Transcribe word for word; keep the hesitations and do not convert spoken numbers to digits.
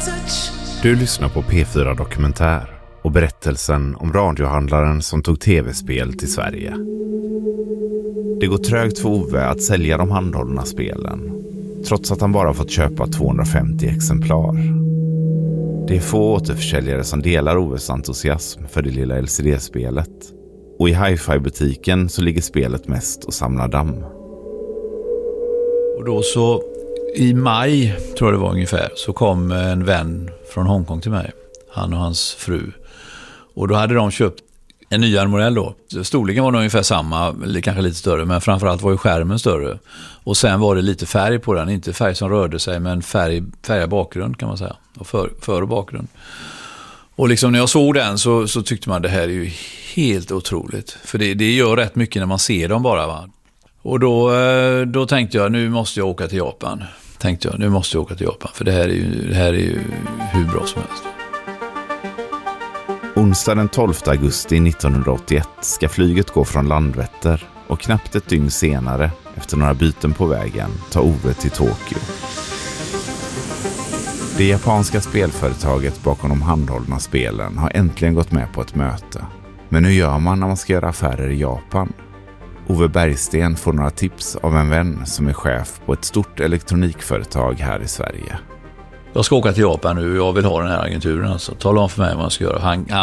Du lyssnar på P fyra Dokumentär och berättelsen om radiohandlaren som tog tv-spel till Sverige. Det går trögt för Ove att sälja de handhållna spelen, trots att han bara fått köpa tvåhundrafemtio exemplar. Det är få återförsäljare som delar Oves entusiasm för det lilla L C D-spelet. Och i hi-fi-butiken så ligger spelet mest och samlar damm. Och då så i maj, tror jag det var ungefär, så kom en vän från Hongkong till mig. Han och hans fru. Och då hade de köpt en nyare modell då. Storleken var nog ungefär samma, eller kanske lite större, men framförallt var ju skärmen större. Och sen var det lite färg på den, inte färg som rörde sig, men färg, färgad bakgrund kan man säga. Och för, för och bakgrund. Och liksom när jag såg den så, så tyckte man det här är ju helt otroligt. För det, det gör rätt mycket när man ser dem bara, va. Och då, då tänkte jag, nu måste jag åka till Japan. Tänkte jag, nu måste jag åka till Japan. För det här är ju, det här är ju hur bra som helst. Onsdag den tolfte augusti nittonhundraåttioett ska flyget gå från Landvetter och knappt ett dygn senare, efter några byten på vägen, ta Ove till Tokyo. Det japanska spelföretaget bakom de handhållna spelen har äntligen gått med på ett möte. Men hur gör man när man ska göra affärer i Japan? Ove Bergsten får några tips av en vän som är chef på ett stort elektronikföretag här i Sverige. Jag ska åka till Japan nu och jag vill ha den här agenturen. Alltså. Tala om för mig vad man ska göra. Han,